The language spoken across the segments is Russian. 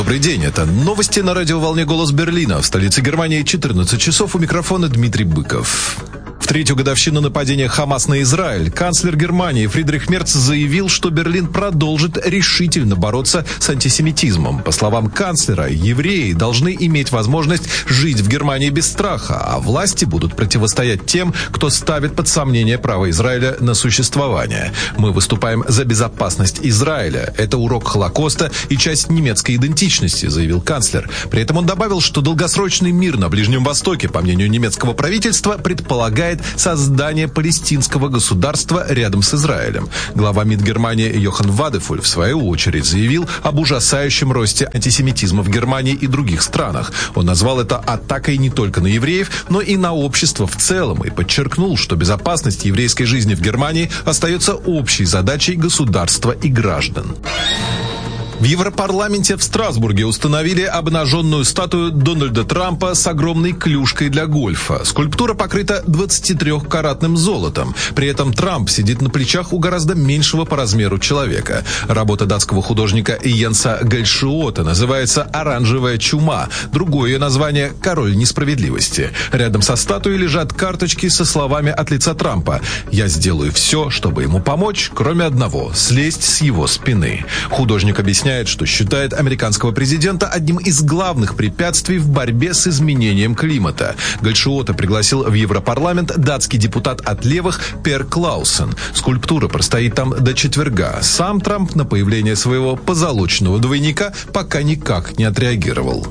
Добрый день, это новости на радиоволне «Голос Берлина». В столице Германии 14 часов, у микрофона Дмитрий Быков. В третью годовщину нападения Хамас на Израиль канцлер Германии Фридрих Мерц заявил, что Берлин продолжит решительно бороться с антисемитизмом. По словам канцлера, евреи должны иметь возможность жить в Германии без страха, а власти будут противостоять тем, кто ставит под сомнение право Израиля на существование. Мы выступаем за безопасность Израиля. Это урок Холокоста и часть немецкой идентичности, заявил канцлер. При этом он добавил, что долгосрочный мир на Ближнем Востоке, по мнению немецкого правительства, предполагает создание палестинского государства рядом с Израилем. Глава МИД Германии Йохан Вадефуль в свою очередь заявил об ужасающем росте антисемитизма в Германии и других странах. Он назвал это атакой не только на евреев, но и на общество в целом и подчеркнул, что безопасность еврейской жизни в Германии остается общей задачей государства и граждан. В Европарламенте в Страсбурге установили обнаженную статую Дональда Трампа с огромной клюшкой для гольфа. Скульптура покрыта 23-каратным золотом. При этом Трамп сидит на плечах у гораздо меньшего по размеру человека. Работа датского художника Йенса Гельшиота называется «Оранжевая чума». Другое ее название «Король несправедливости». Рядом со статуей лежат карточки со словами от лица Трампа: «Я сделаю все, чтобы ему помочь, кроме одного – слезть с его спины». Художник объясняет, что считает американского президента одним из главных препятствий в борьбе с изменением климата. Гельшиота пригласил в Европарламент датский депутат от левых Пер Клаусен. Скульптура простоит там до четверга. Сам Трамп на появление своего позолоченного двойника пока никак не отреагировал.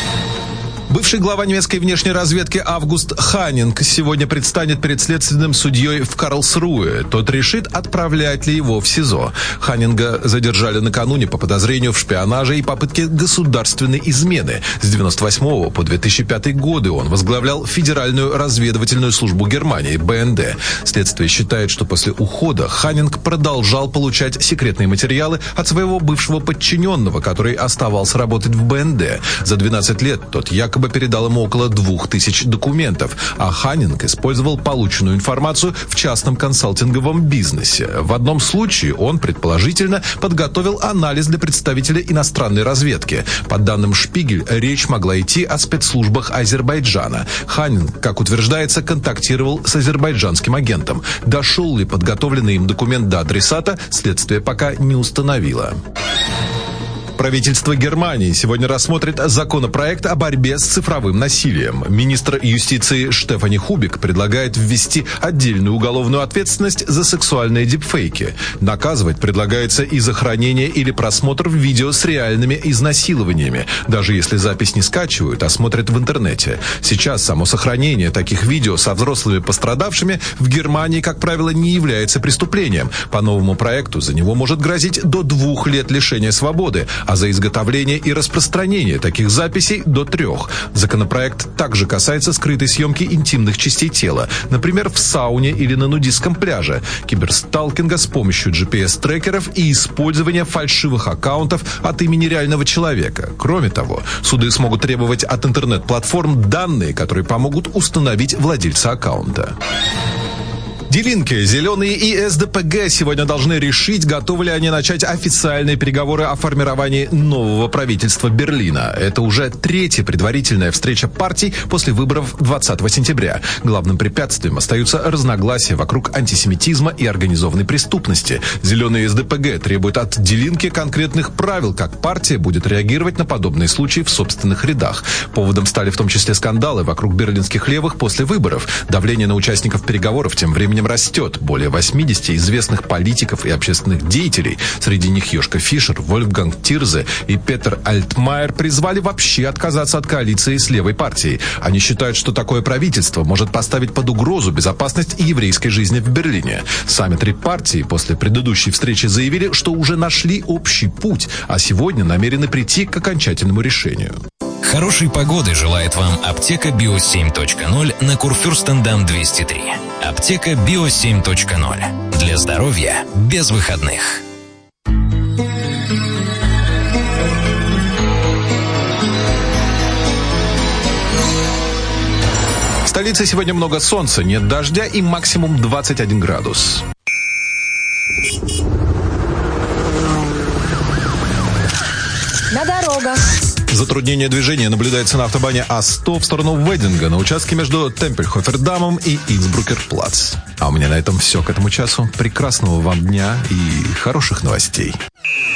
Бывший глава немецкой внешней разведки Август Ханинг сегодня предстанет перед следственным судьей в Карлсруэ. Тот решит, отправлять ли его в СИЗО. Ханинга задержали накануне по подозрению в шпионаже и попытке государственной измены. С 1998 по 2005 годы он возглавлял Федеральную разведывательную службу Германии, БНД. Следствие считает, что после ухода Ханинг продолжал получать секретные материалы от своего бывшего подчиненного, который оставался работать в БНД. За 12 лет тот якобы передал ему около 2000 документов, а Ханинг использовал полученную информацию в частном консалтинговом бизнесе. В одном случае он, предположительно, подготовил анализ для представителя иностранной разведки. По данным «Шпигель», речь могла идти о спецслужбах Азербайджана. Ханинг, как утверждается, контактировал с азербайджанским агентом. Дошел ли подготовленный им документ до адресата, следствие пока не установило. Правительство Германии сегодня рассмотрит законопроект о борьбе с цифровым насилием. Министр юстиции Штефани Хубик предлагает ввести отдельную уголовную ответственность за сексуальные дипфейки. Наказывать предлагается и за хранение или просмотр видео с реальными изнасилованиями, даже если запись не скачивают, а смотрят в интернете. Сейчас само сохранение таких видео со взрослыми пострадавшими в Германии, как правило, не является преступлением. По новому проекту за него может грозить до 2 лет лишения свободы, а за изготовление и распространение таких записей до 3. Законопроект также касается скрытой съемки интимных частей тела, например, в сауне или на нудистском пляже, киберсталкинга с помощью GPS-трекеров и использования фальшивых аккаунтов от имени реального человека. Кроме того, суды смогут требовать от интернет-платформ данные, которые помогут установить владельца аккаунта. Die Linke, Зеленые и СДПГ сегодня должны решить, готовы ли они начать официальные переговоры о формировании нового правительства Берлина. Это уже 3-я предварительная встреча партий после выборов 20 сентября. Главным препятствием остаются разногласия вокруг антисемитизма и организованной преступности. Зеленые и СДПГ требуют от Die Linke конкретных правил, как партия будет реагировать на подобные случаи в собственных рядах. Поводом стали в том числе скандалы вокруг берлинских левых после выборов. Давление на участников переговоров тем временем растет. Более 80 известных политиков и общественных деятелей, среди них Йошка Фишер, Вольфганг Тирзе и Петер Альтмайер, призвали вообще отказаться от коалиции с левой партией. Они считают, что такое правительство может поставить под угрозу безопасность еврейской жизни в Берлине. Сами 3 партии после предыдущей встречи заявили, что уже нашли общий путь, а сегодня намерены прийти к окончательному решению. Хорошей погоды желает вам аптека Био 7.0 на Курфюрстендам 203. Аптека Био 7.0. Для здоровья без выходных. В столице сегодня много солнца, нет дождя и максимум 21 градус. на дорогах. Затруднение движения наблюдается на автобане А100 в сторону Вединга на участке между Темпельхофер-Дамом и Инсбрукер-Плац. А у меня на этом все к этому часу. Прекрасного вам дня и хороших новостей.